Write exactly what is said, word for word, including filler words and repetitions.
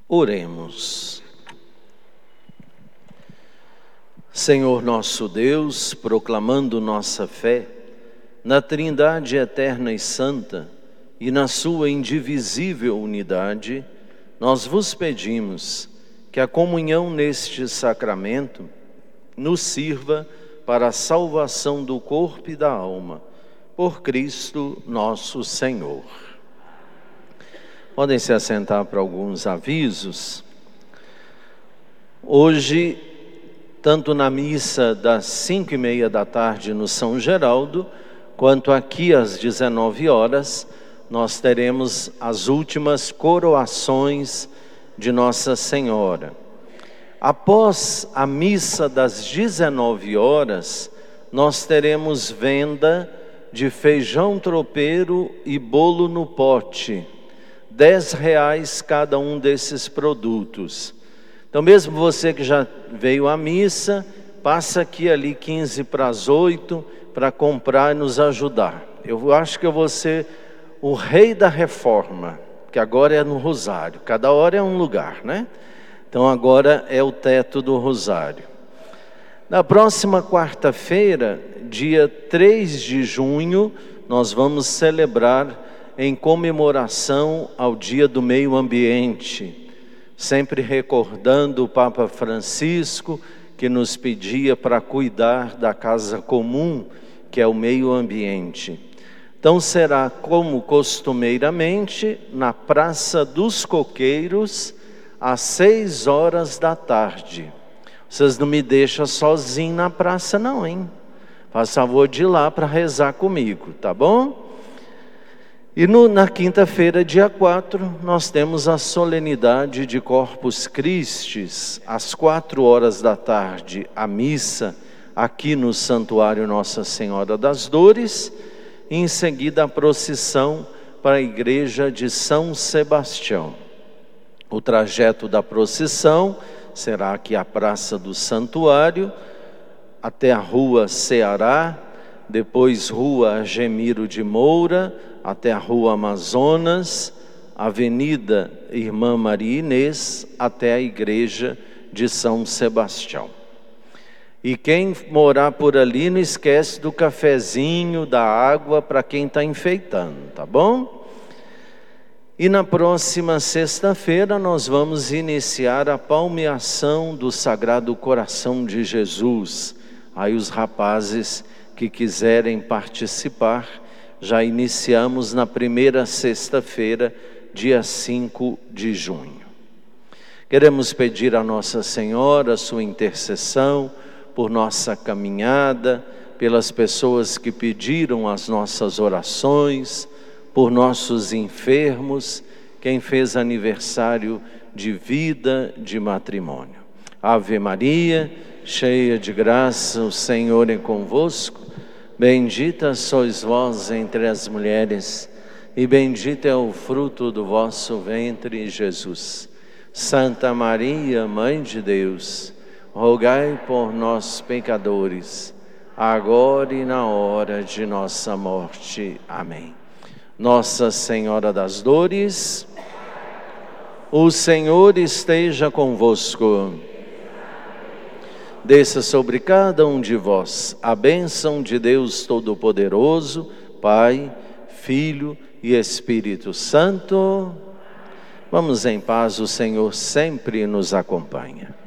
Oremos. Senhor nosso Deus, proclamando nossa fé na Trindade eterna e santa e na sua indivisível unidade, nós vos pedimos que a comunhão neste sacramento nos sirva para a salvação do corpo e da alma, por Cristo nosso Senhor. Podem se assentar para alguns avisos. Hoje, tanto na missa das cinco e meia da tarde no São Geraldo, quanto aqui às dezenove horas, nós teremos as últimas coroações de Nossa Senhora. Após a missa das dezenove horas, nós teremos venda de feijão tropeiro e bolo no pote. Dez reais cada um desses produtos. Então mesmo você que já veio à missa, passa aqui ali quinze para as oito para comprar e nos ajudar. Eu acho que eu vou ser o rei da reforma, que agora é no Rosário. Cada hora é um lugar, né? Então agora é o teto do Rosário. Na próxima quarta-feira, dia três de junho, nós vamos celebrar em comemoração ao Dia do Meio Ambiente, sempre recordando o Papa Francisco, que nos pedia para cuidar da casa comum, que é o meio ambiente. Então será como costumeiramente na Praça dos Coqueiros, às seis horas da tarde. Vocês não me deixam sozinho na praça não, hein? Faz favor de ir lá para rezar comigo, tá bom? E no, na quinta-feira, dia quatro, nós temos a solenidade de Corpus Christi, às quatro horas da tarde, a missa aqui no Santuário Nossa Senhora das Dores, e em seguida a procissão para a igreja de São Sebastião. O trajeto da procissão será aqui a Praça do Santuário, até a Rua Ceará, depois Rua Gemiro de Moura, até a Rua Amazonas, Avenida Irmã Maria Inês, até a Igreja de São Sebastião. E quem morar por ali, não esquece do cafezinho, da água, para quem está enfeitando, tá bom? E na próxima sexta-feira nós vamos iniciar a palmeação do Sagrado Coração de Jesus. Aí os rapazes que quiserem participar, já iniciamos na primeira sexta-feira, dia cinco de junho. Queremos pedir a Nossa Senhora a sua intercessão por nossa caminhada, pelas pessoas que pediram as nossas orações, por nossos enfermos, quem fez aniversário de vida, de matrimônio. Ave Maria, cheia de graça, o Senhor é convosco. Bendita sois vós entre as mulheres, e bendito é o fruto do vosso ventre, Jesus. Santa Maria, Mãe de Deus, rogai por nós, pecadores, agora e na hora de nossa morte. Amém. Nossa Senhora das Dores, o Senhor esteja convosco. Desça sobre cada um de vós a bênção de Deus Todo-Poderoso, Pai, Filho e Espírito Santo. Vamos em paz, o Senhor sempre nos acompanha.